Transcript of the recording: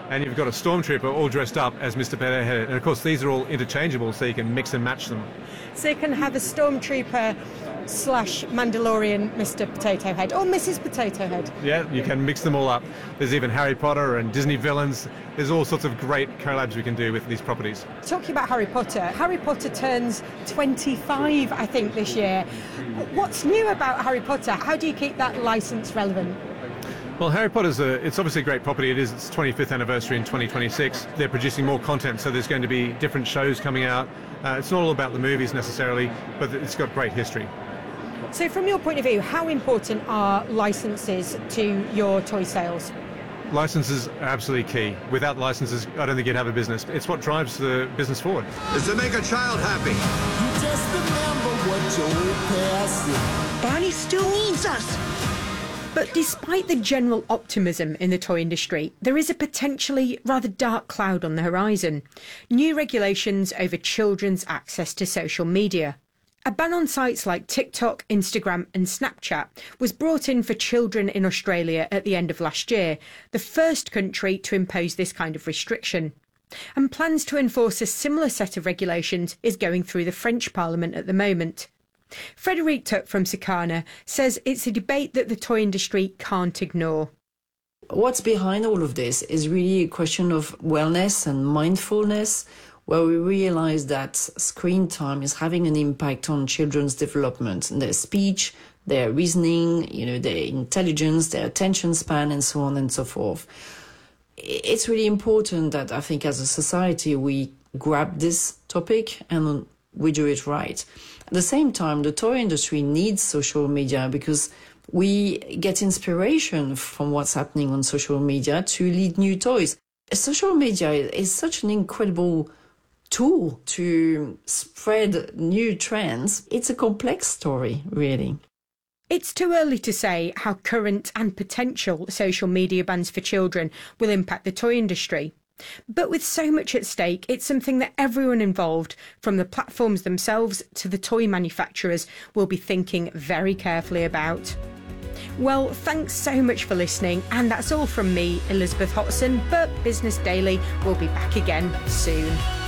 and you've got a stormtrooper all dressed up as Mr. Potato Head. And of course, these are all interchangeable, so you can mix and match them. So you can have a stormtrooper / Mandalorian Mr. Potato Head or Mrs. Potato Head. Yeah, you can mix them all up. There's even Harry Potter and Disney villains. There's all sorts of great collabs we can do with these properties. Talking about Harry Potter turns 25, I think, this year. What's new about Harry Potter? How do you keep that licence relevant? Well, Harry Potter's it's obviously a great property. It is its 25th anniversary in 2026. They're producing more content, so there's going to be different shows coming out. It's not all about the movies necessarily, but it's got great history. So from your point of view, how important are licences to your toy sales? Licenses are absolutely key. Without licenses, I don't think you'd have a business. It's what drives the business forward. Is to make a child happy. You just remember what your past is. Barney still needs us. But despite the general optimism in the toy industry, there is a potentially rather dark cloud on the horizon. New regulations over children's access to social media. A ban on sites like TikTok, Instagram and Snapchat was brought in for children in Australia at the end of last year, the first country to impose this kind of restriction. And plans to enforce a similar set of regulations is going through the French Parliament at the moment. Frédéric Tuck from Circana says it's a debate that the toy industry can't ignore. What's behind all of this is really a question of wellness and mindfulness, where we realize that screen time is having an impact on children's development, their speech, their reasoning, their intelligence, their attention span, and so on and so forth. It's really important that I think as a society we grab this topic and we do it right. At the same time, the toy industry needs social media because we get inspiration from what's happening on social media to lead new toys. Social media is such an incredible tool to spread new trends. It's a complex story, really. It's too early to say how current and potential social media bans for children will impact the toy industry. But with so much at stake, it's something that everyone involved, from the platforms themselves to the toy manufacturers, will be thinking very carefully about. Well, thanks so much for listening, and that's all from me, Elizabeth Hotson, but Business Daily will be back again soon.